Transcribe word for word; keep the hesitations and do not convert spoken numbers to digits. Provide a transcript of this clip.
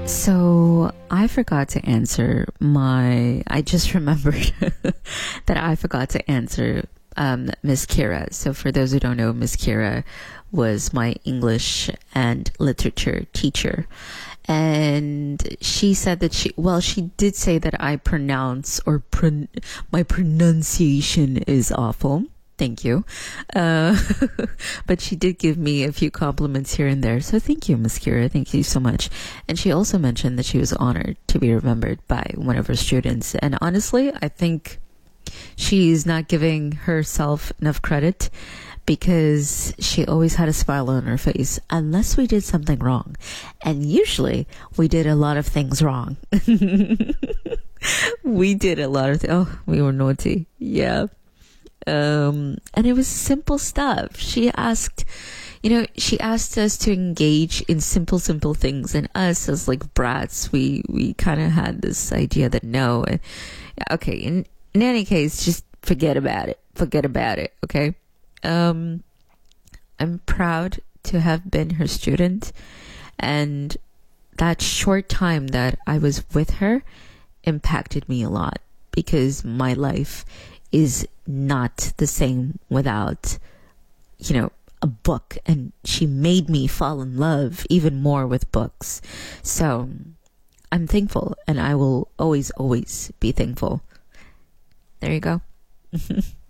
So I forgot to answer my. I just remembered that I forgot to answer um, Miss Kira. So for those who don't know, Miss Kira was my English and literature teacher. And she said that she, well, she did say that I pronounce or pron- my pronunciation is awful. Thank you. Uh, but she did give me a few compliments here and there. So thank you, Miss Kira. Thank you so much. And she also mentioned that she was honored to be remembered by one of her students. And honestly, I think she's not giving herself enough credit because she always had a smile on her face unless we did something wrong. And usually we did a lot of things wrong. We did a lot of th- oh, we were naughty. Yeah. Um, and it was simple stuff. She asked, you know, she asked us to engage in simple, simple things. And us as like brats, we, we kind of had this idea that no, and, okay. In, in any case, just forget about it. Forget about it. Okay. Um, I'm proud to have been her student, and that short time that I was with her impacted me a lot because my life is not the same without, you know, a book. And she made me fall in love even more with books. So I'm thankful, and I will always, always be thankful. There you go.